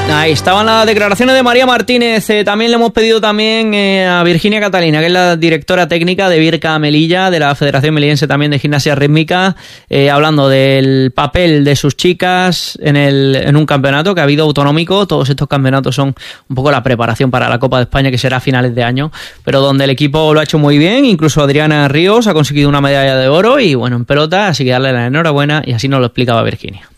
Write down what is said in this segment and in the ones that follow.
Ahí estaban las declaraciones de María Martínez. También le hemos pedido a Virginia Catalina, que es la directora técnica de Birka Melilla, de la Federación Melillense también de Gimnasia Rítmica, hablando del papel de sus chicas en un campeonato que ha habido autonómico. Todos estos campeonatos son un poco la preparación para la Copa de España, que será a finales de año, pero donde el equipo lo ha hecho muy bien. Incluso Adriana Ríos ha conseguido una medalla de oro y bueno, en pelota, así que darle la enhorabuena, y así nos lo explicaba Virginia.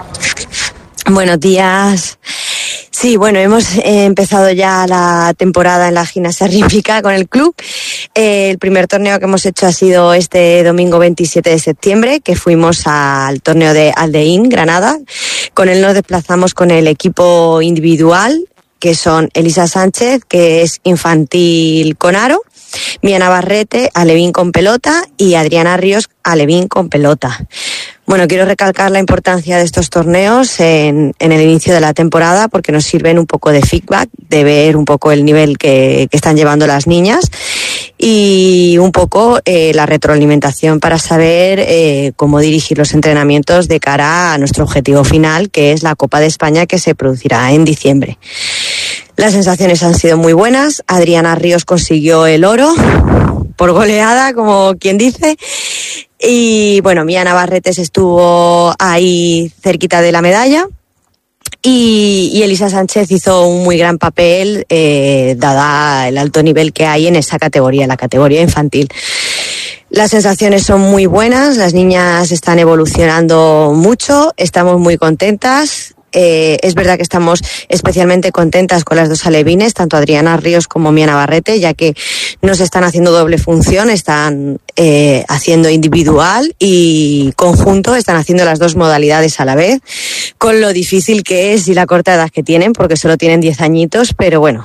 Buenos días. Sí, bueno, hemos empezado ya la temporada en la Gimnasia Rítmica con el club. El primer torneo que hemos hecho ha sido este domingo 27 de septiembre, que fuimos al torneo de Aldeín, Granada. Con él nos desplazamos con el equipo individual, que son Elisa Sánchez, que es infantil con aro, Mía Navarrete, alevín con pelota, y Adriana Ríos, alevín con pelota. Bueno, quiero recalcar la importancia de estos torneos en el inicio de la temporada, porque nos sirven un poco de feedback, de ver un poco el nivel que están llevando las niñas, y un poco la retroalimentación para saber cómo dirigir los entrenamientos de cara a nuestro objetivo final, que es la Copa de España, que se producirá en diciembre. Las sensaciones han sido muy buenas. Adriana Ríos consiguió el oro por goleada, como quien dice. Y bueno, Mía Navarrete estuvo ahí cerquita de la medalla. Y Elisa Sánchez hizo un muy gran papel, dada el alto nivel que hay en esa categoría, la categoría infantil. Las sensaciones son muy buenas, las niñas están evolucionando mucho, estamos muy contentas. Es verdad que estamos especialmente contentas con las dos alevines, tanto Adriana Ríos como Mía Navarrete, ya que no se están haciendo doble función, están haciendo individual y conjunto, están haciendo las dos modalidades a la vez, con lo difícil que es y la corta edad que tienen, porque solo tienen 10 añitos, pero bueno,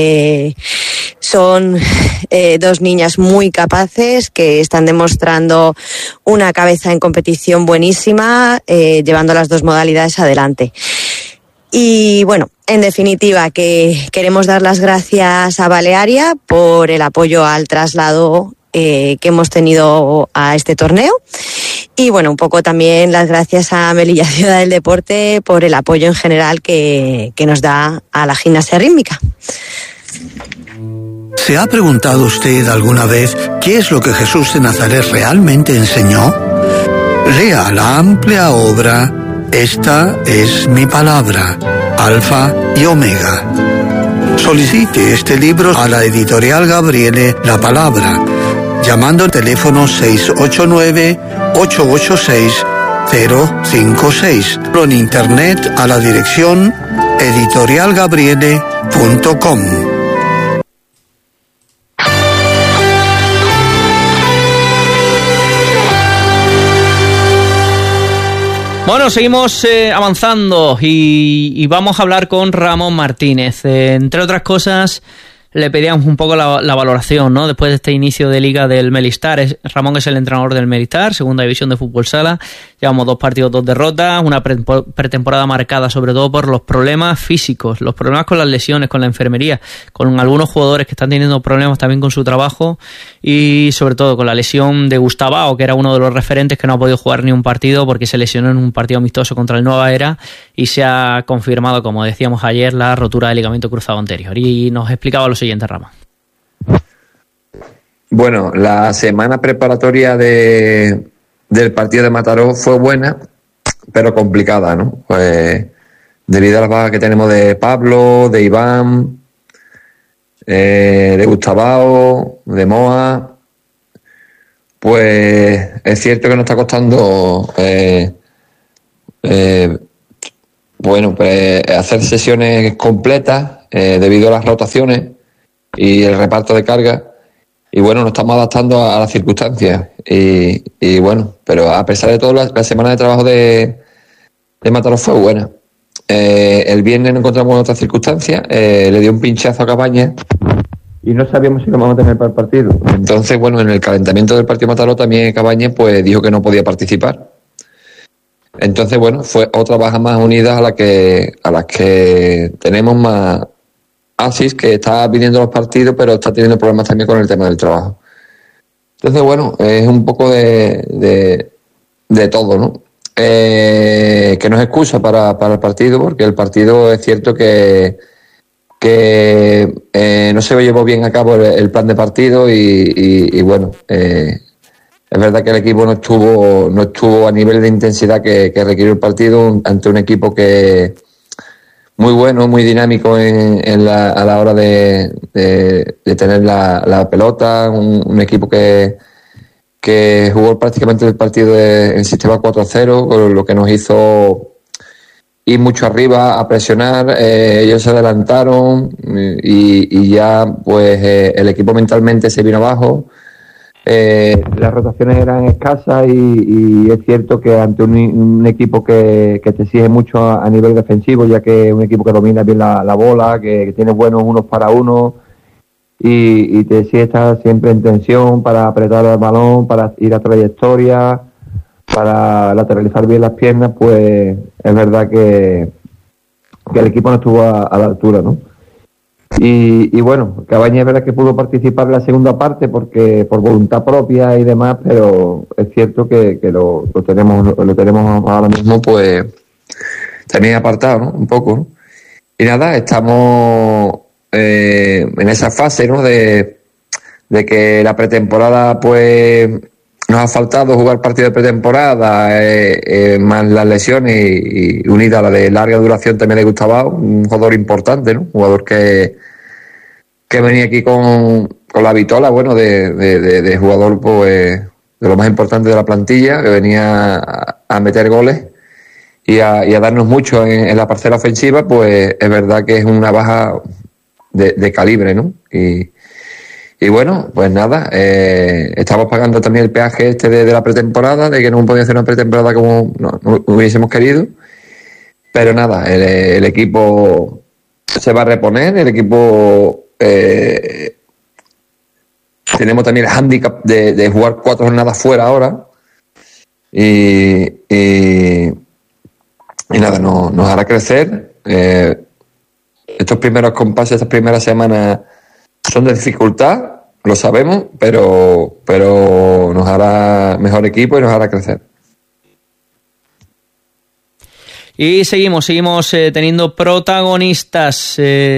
son dos niñas muy capaces que están demostrando una cabeza en competición buenísima, llevando las dos modalidades adelante. Y bueno, en definitiva, que queremos dar las gracias a Balearia por el apoyo al traslado que hemos tenido a este torneo. Y bueno, un poco también las gracias a Melilla Ciudad del Deporte por el apoyo en general que nos da a la gimnasia rítmica. ¿Se ha preguntado usted alguna vez qué es lo que Jesús de Nazaret realmente enseñó? Lea la amplia obra Esta es mi palabra, Alfa y Omega. Solicite este libro a la editorial Gabriele La Palabra, llamando al teléfono 689-886-056 o en internet a la dirección editorialgabriele.com. Bueno, seguimos avanzando y vamos a hablar con Ramón Martínez. Entre otras cosas, le pedíamos un poco la valoración, ¿no? Después de este inicio de liga del Melistar. Ramón es el entrenador del Melistar, segunda división de fútbol sala. Llevamos 2 partidos, 2 derrotas, una pretemporada marcada sobre todo por los problemas físicos, los problemas con las lesiones, con la enfermería, con algunos jugadores que están teniendo problemas también con su trabajo y sobre todo con la lesión de Gustavao, que era uno de los referentes que no ha podido jugar ni un partido porque se lesionó en un partido amistoso contra el Nueva Era y se ha confirmado, como decíamos ayer, la rotura del ligamento cruzado anterior. Y nos explicaba lo siguiente, Ramón. Bueno, la semana preparatoria del partido de Mataró fue buena, pero complicada, ¿no? Pues debido a las bajas que tenemos de Pablo, de Iván, de Gustavao, de Moa, pues es cierto que nos está costando hacer sesiones completas debido a las rotaciones y el reparto de carga. Y bueno, nos estamos adaptando a las circunstancias. Y bueno, pero a pesar de todo, la semana de trabajo de Mataró fue buena. El viernes nos encontramos en otras circunstancias. Le dio un pinchazo a Cabañas y no sabíamos si lo vamos a tener para el partido. Entonces, bueno, en el calentamiento del partido de Mataró también Cabañas pues dijo que no podía participar. Entonces, bueno, fue otra baja más unida a las que tenemos más. Asis, que está viniendo los partidos, pero está teniendo problemas también con el tema del trabajo. Entonces, bueno, es un poco de todo, ¿no? que no es excusa para el partido, porque el partido es cierto que no se llevó bien a cabo el plan de partido y bueno, es verdad que el equipo no estuvo a nivel de intensidad que requirió el partido ante un equipo que muy bueno, muy dinámico a la hora de tener la pelota, un equipo que jugó prácticamente el partido en sistema 4-0, con lo que nos hizo ir mucho arriba a presionar. Ellos se adelantaron y ya pues el equipo mentalmente se vino abajo. Las rotaciones eran escasas y es cierto que ante un equipo que te exige mucho a nivel defensivo, ya que es un equipo que domina bien la bola, que tiene buenos unos para uno y te exige estar siempre en tensión para apretar el balón, para ir a trayectoria, para lateralizar bien las piernas, pues es verdad que el equipo no estuvo a la altura, ¿no? Y bueno, Cabañas es verdad que pudo participar en la segunda parte porque por voluntad propia y demás, pero es cierto que lo tenemos ahora mismo pues también apartado, ¿no? Un poco, ¿no? Y nada, estamos en esa fase, ¿no? De que la pretemporada pues nos ha faltado jugar partido de pretemporada, más las lesiones y unida a la de larga duración también de Gustavo, un jugador importante, ¿no? Un jugador que venía aquí con la vitola, bueno, de jugador pues de lo más importante de la plantilla, que venía a meter goles y a darnos mucho en la parcela ofensiva, pues es verdad que es una baja de calibre, ¿no? Y bueno, pues nada, estamos pagando también el peaje de la pretemporada, de que no podía hacer una pretemporada como no hubiésemos querido, pero nada, el equipo se va a reponer, el equipo tenemos también el hándicap de jugar 4 jornadas fuera ahora y nada, nos hará crecer. Estos primeros compases, estas primeras semanas son de dificultad, lo sabemos, pero nos hará mejor equipo y nos hará crecer. Y seguimos teniendo protagonistas.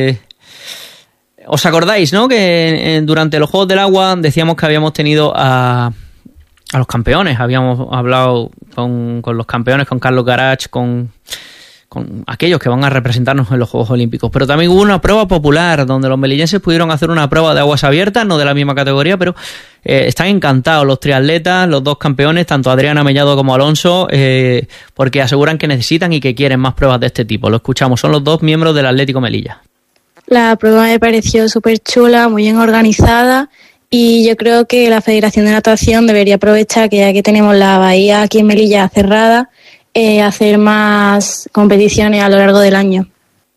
¿Os acordáis, no? Que durante los Juegos del Agua decíamos que habíamos tenido a los campeones. Habíamos hablado con los campeones, con Carlos Garach, con aquellos que van a representarnos en los Juegos Olímpicos. Pero también hubo una prueba popular donde los melillenses pudieron hacer una prueba de aguas abiertas, no de la misma categoría, pero están encantados los triatletas, los dos campeones, tanto Adriana Mellado como Alonso, porque aseguran que necesitan y que quieren más pruebas de este tipo. Lo escuchamos, son los dos miembros del Atlético Melilla. La prueba me pareció súper chula, muy bien organizada y yo creo que la Federación de Natación debería aprovechar que ya que tenemos la bahía aquí en Melilla cerrada, hacer más competiciones a lo largo del año.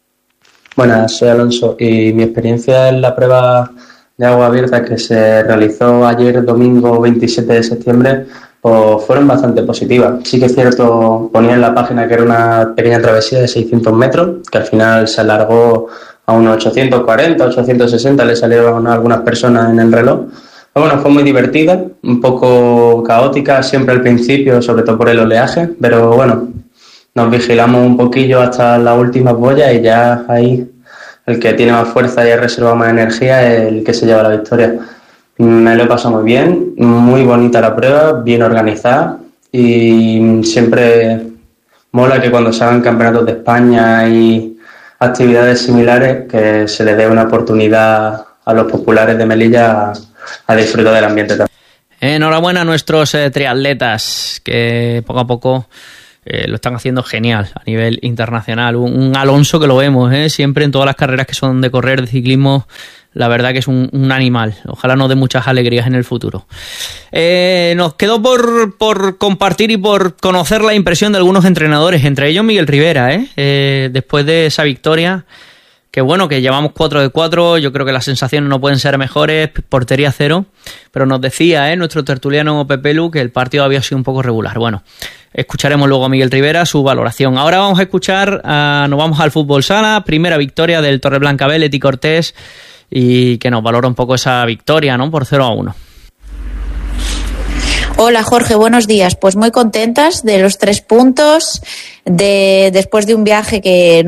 Buenas, soy Alonso y mi experiencia en la prueba de agua abierta que se realizó ayer domingo 27 de septiembre pues fueron bastante positivas. Sí que es cierto, ponía en la página que era una pequeña travesía de 600 metros que al final se alargó a unos 840, 860 le salieron a algunas personas en el reloj. Pero bueno, fue muy divertida, un poco caótica siempre al principio, sobre todo por el oleaje, pero bueno, nos vigilamos un poquillo hasta las últimas boyas y ya ahí el que tiene más fuerza y reserva más energía es el que se lleva la victoria. Me lo he pasado muy bien, muy bonita la prueba, bien organizada y siempre mola que cuando se hagan campeonatos de España y actividades similares que se les dé una oportunidad a los populares de Melilla a disfrutar del ambiente también. Enhorabuena a nuestros triatletas que poco a poco lo están haciendo genial a nivel internacional. Un Alonso que lo vemos siempre en todas las carreras que son de correr, de ciclismo. La verdad que es un animal. Ojalá nos dé muchas alegrías en el futuro. Nos quedó por compartir y por conocer la impresión de algunos entrenadores, entre ellos Miguel Rivera, después de esa victoria. Que bueno, que llevamos 4 de 4, yo creo que las sensaciones no pueden ser mejores, portería 0, pero nos decía nuestro tertuliano Pepe Lu que el partido había sido un poco regular. Bueno, escucharemos luego a Miguel Rivera su valoración. Ahora vamos a escuchar, nos vamos al fútbol sala, primera victoria del Torreblanca B, Leti Cortés, y que nos valora un poco esa victoria, ¿no? Por 0-1. Hola Jorge, buenos días. Pues muy contentas de los 3 puntos, después de un viaje que